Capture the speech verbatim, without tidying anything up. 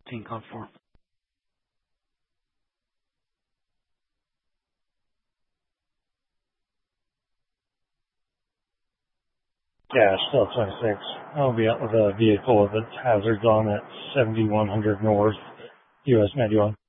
Team code four. Yeah, still twenty-six. I'll be out with a vehicle with its hazards on at seventy-one hundred North, U S ninety-one.